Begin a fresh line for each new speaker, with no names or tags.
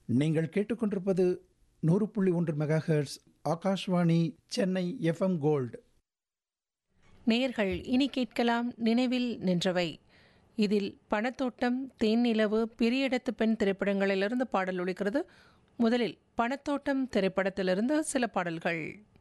நீங்கள் கேட்டுக்கொண்டிருப்பது 100.1 megahertz Akashvani Chennai FM gold.
நேயர்கள் இனி கேட்கலாம் நினைவில் நின்றவை. இதில் பணத்தோட்டம், தேன்நிலவு, பிரியடத்து பெண் திரைப்படங்களிலிருந்து பாடல் ஒலிக்கிறது. முதலில் பணத்தோட்டம் திரைப்படத்திலிருந்து சில பாடல்கள்.